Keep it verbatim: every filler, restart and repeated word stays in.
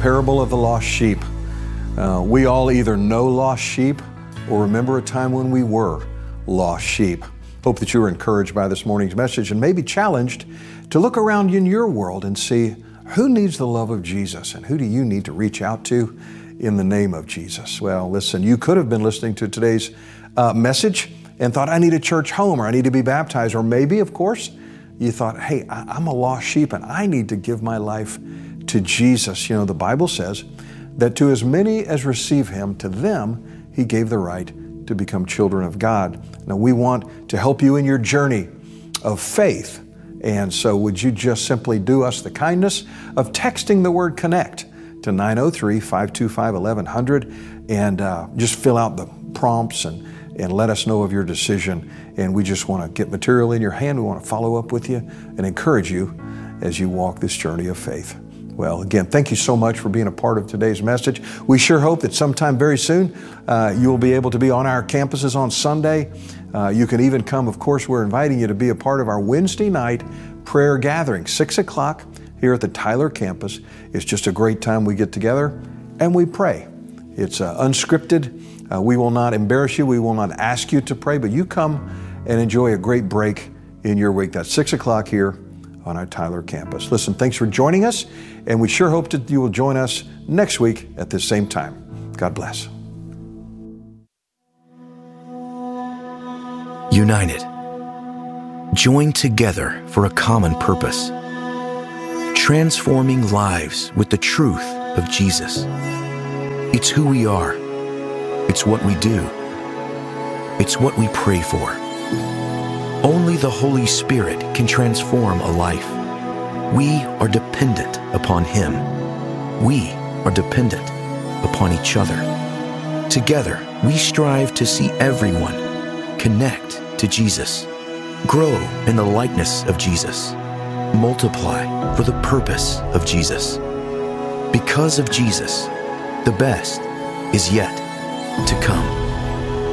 parable of the lost sheep. Uh, we all either know lost sheep or remember a time when we were lost sheep. Hope that you were encouraged by this morning's message and maybe challenged to look around in your world and see who needs the love of Jesus and who do you need to reach out to in the name of Jesus. Well, listen, you could have been listening to today's uh, message and thought, I need a church home or I need to be baptized. Or maybe, of course, you thought, hey, I- I'm a lost sheep and I need to give my life to Jesus. You know, the Bible says that to as many as receive Him, to them He gave the right to become children of God. Now, we want to help you in your journey of faith. And so would you just simply do us the kindness of texting the word CONNECT to nine oh three, five two five, eleven hundred and uh, just fill out the prompts and, and let us know of your decision. And we just want to get material in your hand. We want to follow up with you and encourage you as you walk this journey of faith. Well, again, thank you so much for being a part of today's message. We sure hope that sometime very soon uh, you will be able to be on our campuses on Sunday. Uh, you can even come, of course, we're inviting you to be a part of our Wednesday night prayer gathering, six o'clock here at the Tyler campus. It's just a great time we get together and we pray. It's uh, unscripted. Uh, we will not embarrass you. We will not ask you to pray, but you come and enjoy a great break in your week. That's six o'clock here on our Tyler campus. Listen, thanks for joining us, and we sure hope that you will join us next week at this same time. God bless. United, joined together for a common purpose, transforming lives with the truth of Jesus. It's who we are. It's what we do. It's what we pray for. Only the Holy Spirit can transform a life. We are dependent upon Him. We are dependent upon each other. Together, we strive to see everyone connect to Jesus, grow in the likeness of Jesus, multiply for the purpose of Jesus. Because of Jesus, the best is yet to come.